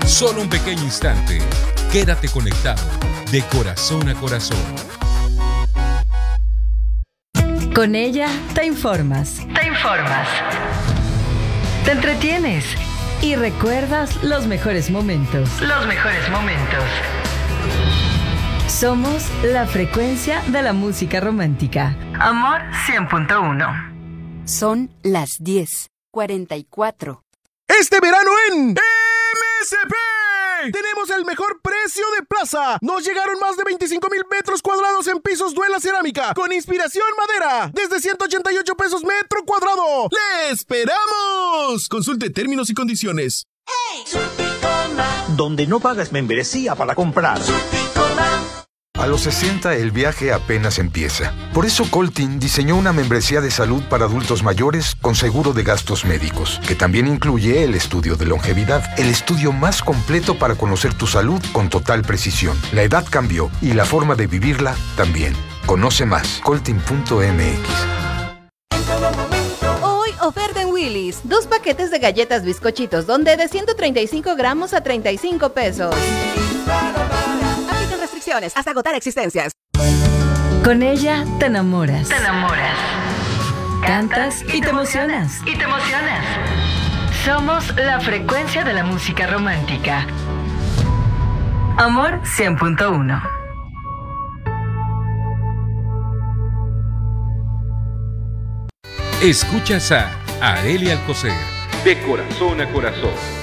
Solo un pequeño instante. Quédate conectado de corazón a corazón. Con ella te informas. Te entretienes y recuerdas los mejores momentos. Somos la frecuencia de la música romántica. Amor 100.1. Son las 10:44. Este verano en MSP tenemos el mejor precio de plaza. Nos llegaron más de 25,000 metros cuadrados en pisos Duela Cerámica con inspiración madera desde 188 pesos metro cuadrado. ¡Le esperamos! Consulte términos y condiciones. Donde no pagas membresía para comprar. A los 60 el viaje apenas empieza. Por eso Coltin diseñó una membresía de salud para adultos mayores con seguro de gastos médicos, que también incluye el estudio de longevidad, el estudio más completo para conocer tu salud con total precisión. La edad cambió y la forma de vivirla también. Conoce más, coltin.mx. Hoy oferta en Willy's. 2 paquetes de galletas bizcochitos Donde de 135 gramos a 35 pesos. Aplican restricciones hasta agotar existencias. Con ella te enamoras. Cantas y te emocionas. Somos la frecuencia de la música romántica. Amor 100.1. Escuchas a Arelia Alcocer, de corazón a corazón.